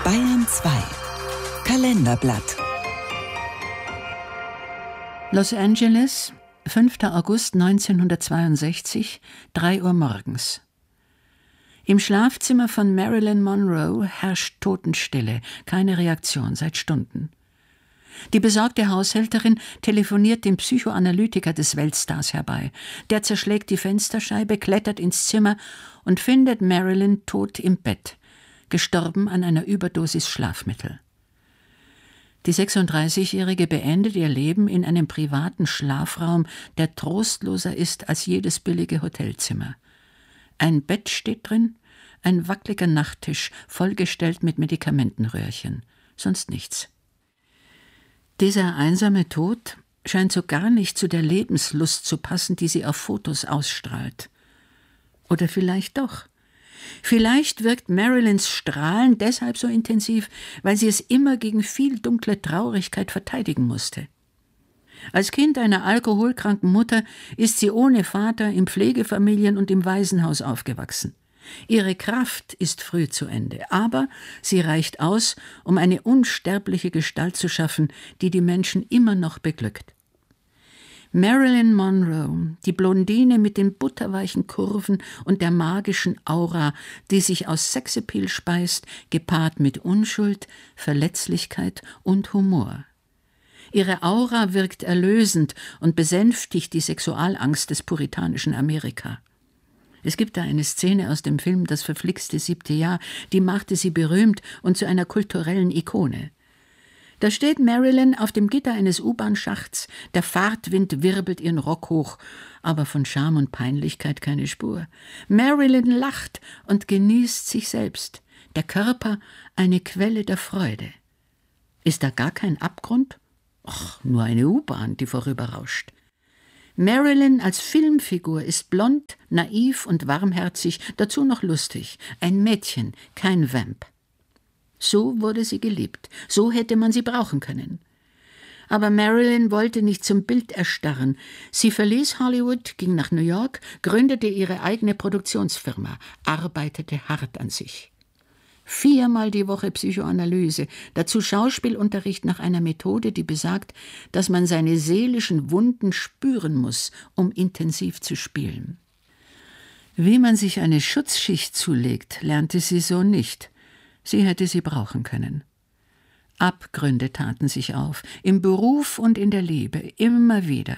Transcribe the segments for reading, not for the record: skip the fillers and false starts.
Bayern 2 Kalenderblatt. Los Angeles, 5. August 1962, 3 Uhr morgens. Im Schlafzimmer von Marilyn Monroe herrscht Totenstille, keine Reaktion seit Stunden. Die besorgte Haushälterin telefoniert dem Psychoanalytiker des Weltstars herbei. Der zerschlägt die Fensterscheibe, klettert ins Zimmer und findet Marilyn tot im Bett, gestorben an einer Überdosis Schlafmittel. Die 36-Jährige beendet ihr Leben in einem privaten Schlafraum, der trostloser ist als jedes billige Hotelzimmer. Ein Bett steht drin, ein wackeliger Nachttisch, vollgestellt mit Medikamentenröhrchen, sonst nichts. Dieser einsame Tod scheint so gar nicht zu der Lebenslust zu passen, die sie auf Fotos ausstrahlt. Oder vielleicht doch. Vielleicht wirkt Marilyns Strahlen deshalb so intensiv, weil sie es immer gegen viel dunkle Traurigkeit verteidigen musste. Als Kind einer alkoholkranken Mutter ist sie ohne Vater in Pflegefamilien und im Waisenhaus aufgewachsen. Ihre Kraft ist früh zu Ende, aber sie reicht aus, um eine unsterbliche Gestalt zu schaffen, die die Menschen immer noch beglückt. Marilyn Monroe, die Blondine mit den butterweichen Kurven und der magischen Aura, die sich aus Sexappeal speist, gepaart mit Unschuld, Verletzlichkeit und Humor. Ihre Aura wirkt erlösend und besänftigt die Sexualangst des puritanischen Amerika. Es gibt da eine Szene aus dem Film »Das verflixte 7. Jahr«, die machte sie berühmt und zu einer kulturellen Ikone. Da steht Marilyn auf dem Gitter eines U-Bahn-Schachts, der Fahrtwind wirbelt ihren Rock hoch, aber von Scham und Peinlichkeit keine Spur. Marilyn lacht und genießt sich selbst, der Körper eine Quelle der Freude. Ist da gar kein Abgrund? Ach, nur eine U-Bahn, die vorüberrauscht. Marilyn als Filmfigur ist blond, naiv und warmherzig, dazu noch lustig. Ein Mädchen, kein Vamp. So wurde sie geliebt, so hätte man sie brauchen können. Aber Marilyn wollte nicht zum Bild erstarren. Sie verließ Hollywood, ging nach New York, gründete ihre eigene Produktionsfirma, arbeitete hart an sich. 4-mal die Woche Psychoanalyse, dazu Schauspielunterricht nach einer Methode, die besagt, dass man seine seelischen Wunden spüren muss, um intensiv zu spielen. Wie man sich eine Schutzschicht zulegt, lernte sie so nicht. Sie hätte sie brauchen können. Abgründe taten sich auf, im Beruf und in der Liebe, immer wieder.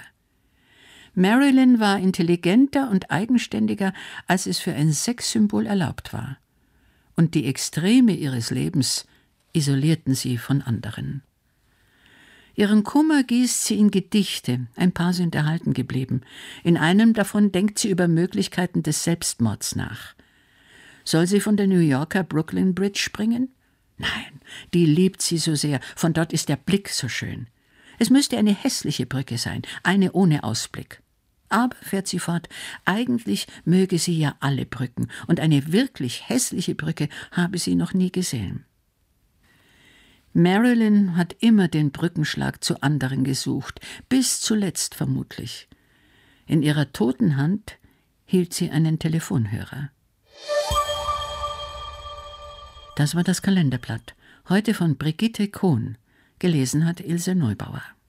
Marilyn war intelligenter und eigenständiger, als es für ein Sexsymbol erlaubt war. Und die Extreme ihres Lebens isolierten sie von anderen. Ihren Kummer gießt sie in Gedichte, ein paar sind erhalten geblieben. In einem davon denkt sie über Möglichkeiten des Selbstmords nach. Soll sie von der New Yorker Brooklyn Bridge springen? Nein, die liebt sie so sehr, von dort ist der Blick so schön. Es müsste eine hässliche Brücke sein, eine ohne Ausblick. Aber, fährt sie fort, eigentlich möge sie ja alle Brücken, und eine wirklich hässliche Brücke habe sie noch nie gesehen. Marilyn hat immer den Brückenschlag zu anderen gesucht, bis zuletzt vermutlich. In ihrer toten Hand hielt sie einen Telefonhörer. Das war das Kalenderblatt, heute von Brigitte Kohn. Gelesen hat Ilse Neubauer.